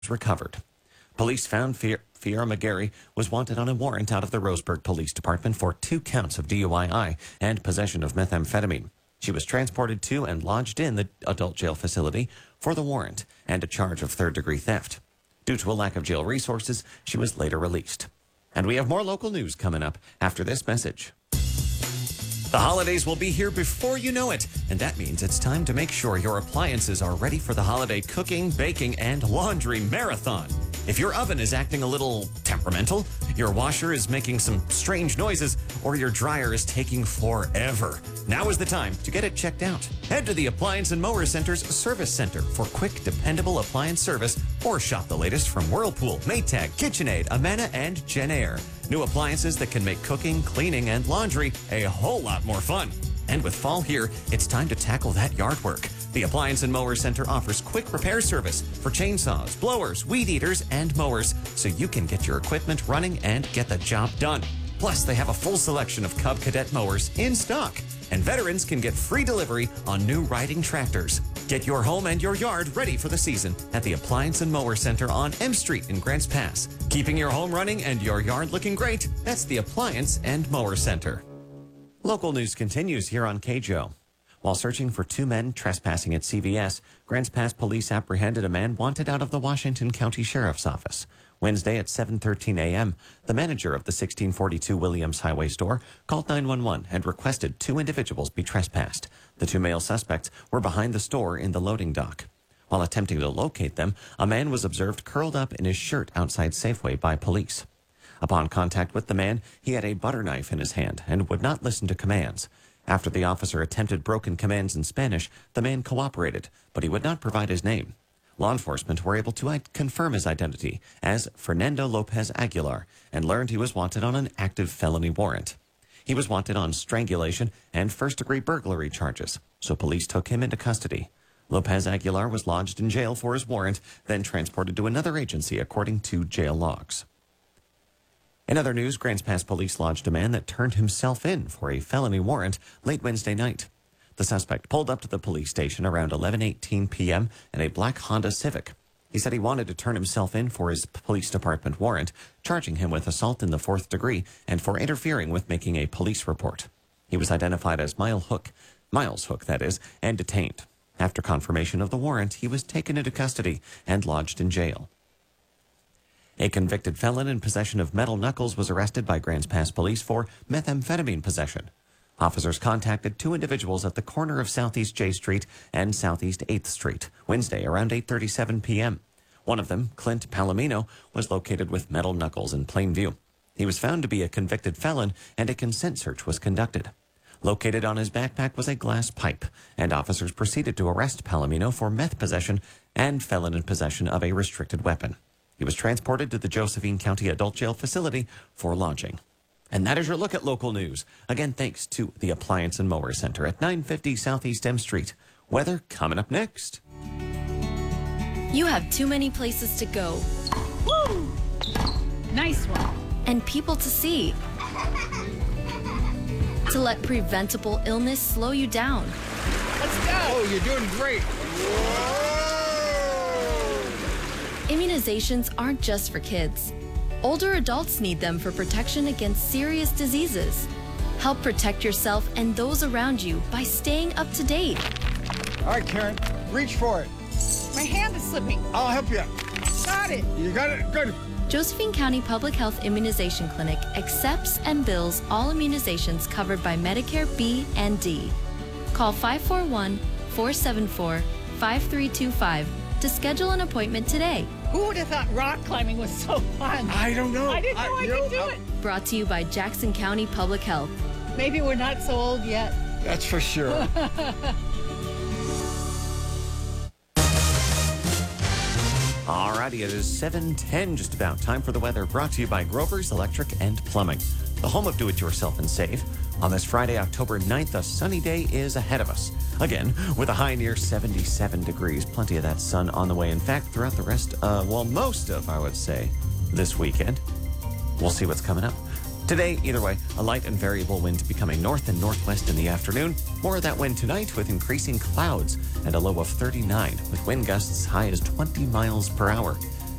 recovered. Police found Fiera McGarry was wanted on a warrant out of the Roseburg Police Department for 2 counts of DUI and possession of methamphetamine. She was transported to and lodged in the adult jail facility for the warrant and a charge of third-degree theft. Due to a lack of jail resources, she was later released. And we have more local news coming up after this message. The holidays will be here before you know it, and that means it's time to make sure your appliances are ready for the holiday cooking, baking, and laundry marathon. If your oven is acting a little temperamental, your washer is making some strange noises, or your dryer is taking forever, now is the time to get it checked out. Head to the Appliance and Mower Center's Service Center for quick, dependable appliance service, or shop the latest from Whirlpool, Maytag, KitchenAid, Amana, and JennAir. New appliances that can make cooking, cleaning, and laundry a whole lot more fun. And with fall here, it's time to tackle that yard work. The Appliance and Mower Center offers quick repair service for chainsaws, blowers, weed eaters, and mowers, so you can get your equipment running and get the job done. Plus, they have a full selection of Cub Cadet mowers in stock. And veterans can get free delivery on new riding tractors. Get your home and your yard ready for the season at the Appliance and Mower Center on M Street in Grants Pass. Keeping your home running and your yard looking great, that's the Appliance and Mower Center. Local news continues here on KJO. While searching for 2 men trespassing at CVS, Grants Pass police apprehended a man wanted out of the Washington County Sheriff's Office. Wednesday at 7:13 a.m., the manager of the 1642 Williams Highway store called 911 and requested 2 individuals be trespassed. The 2 male suspects were behind the store in the loading dock. While attempting to locate them, a man was observed curled up in his shirt outside Safeway by police. Upon contact with the man, he had a butter knife in his hand and would not listen to commands. After the officer attempted broken commands in Spanish, the man cooperated, but he would not provide his name. Law enforcement were able to confirm his identity as Fernando Lopez Aguilar and learned he was wanted on an active felony warrant. He was wanted on strangulation and first-degree burglary charges, so police took him into custody. Lopez Aguilar was lodged in jail for his warrant, then transported to another agency according to jail logs. In other news, Grants Pass police lodged a man that turned himself in for a felony warrant late Wednesday night. The suspect pulled up to the police station around 11:18 p.m. in a black Honda Civic. He said he wanted to turn himself in for his police department warrant, charging him with assault in the 4th degree and for interfering with making a police report. He was identified as Miles Hook, and detained. After confirmation of the warrant, he was taken into custody and lodged in jail. A convicted felon in possession of metal knuckles was arrested by Grants Pass police for methamphetamine possession. Officers contacted 2 individuals at the corner of Southeast J Street and Southeast 8th Street, Wednesday around 8:37 p.m. One of them, Clint Palomino, was located with metal knuckles in plain view. He was found to be a convicted felon, and a consent search was conducted. Located on his backpack was a glass pipe, and officers proceeded to arrest Palomino for meth possession and felon in possession of a restricted weapon. He was transported to the Josephine County Adult Jail Facility for lodging. And that is your look at local news. Again, thanks to the Appliance and Mower Center at 950 Southeast M Street. Weather coming up next. You have too many places to go. Woo! Nice one. And people to see. To let preventable illness slow you down. Let's go. Oh, you're doing great. Immunizations aren't just for kids. Older adults need them for protection against serious diseases. Help protect yourself and those around you by staying up to date. All right, Karen, reach for it. My hand is slipping. I'll help you. Got it. You got it? Good. Josephine County Public Health Immunization Clinic accepts and bills all immunizations covered by Medicare B and D. Call 541-474-5325 to schedule an appointment today. Who would have thought rock climbing was so fun? I don't know. I didn't know I could do it. Brought to you by Jackson County Public Health. Maybe we're not so old yet. That's for sure. Alrighty, it is 7:10, just about. Time for the weather, brought to you by Grover's Electric and Plumbing, the home of do-it-yourself and save. On this Friday, October 9th, a sunny day is ahead of us. Again, with a high near 77 degrees. Plenty of that sun on the way. In fact, throughout the rest, most of, I would say, this weekend. We'll see what's coming up. Today, either way, a light and variable wind becoming north and northwest in the afternoon. More of that wind tonight with increasing clouds and a low of 39 with wind gusts high as 20 miles per hour.